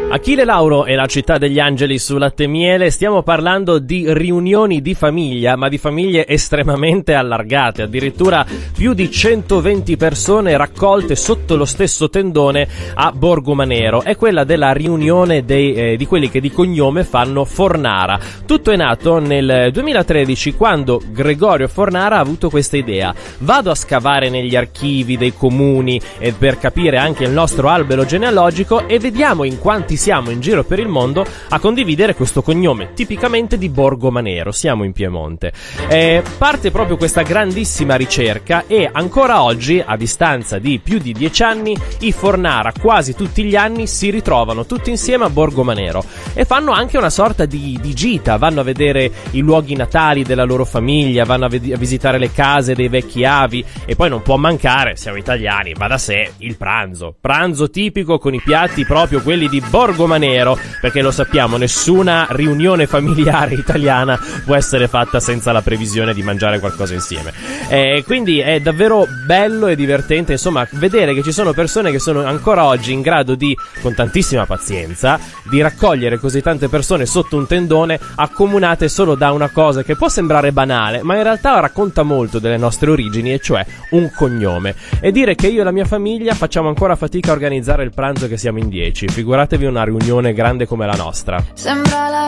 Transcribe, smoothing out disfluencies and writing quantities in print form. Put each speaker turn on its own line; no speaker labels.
Achille Lauro e la città degli angeli su Latte e Miele. Stiamo parlando di riunioni di famiglia, ma di famiglie estremamente allargate, addirittura più di 120 persone raccolte sotto lo stesso tendone a Borgomanero. È quella della riunione di quelli che di cognome fanno Fornara. Tutto è nato nel 2013, quando Gregorio Fornara ha avuto questa idea: vado a scavare negli archivi dei comuni per capire anche il nostro albero genealogico e vediamo in quanti siamo in giro per il mondo a condividere questo cognome tipicamente di Borgomanero. Siamo in Piemonte. Parte proprio questa grandissima ricerca e ancora oggi, a distanza di più di 10 anni, i Fornara quasi tutti gli anni si ritrovano tutti insieme a Borgomanero e fanno anche una sorta di gita. Vanno a vedere i luoghi natali della loro famiglia, vanno a visitare le case dei vecchi avi e poi non può mancare, siamo italiani, va da sé, il pranzo tipico con i piatti proprio quelli di Borgomanero, perché lo sappiamo, nessuna riunione familiare italiana può essere fatta senza la previsione di mangiare qualcosa insieme. Quindi è davvero bello e divertente, insomma, vedere che ci sono persone che sono ancora oggi in grado di, con tantissima pazienza, di raccogliere così tante persone sotto un tendone, accomunate solo da una cosa che può sembrare banale, ma in realtà racconta molto delle nostre origini, e cioè un cognome. E dire che io e la mia famiglia facciamo ancora fatica a organizzare il pranzo, che siamo in 10, figuratevi una riunione grande come la nostra.
Sembra la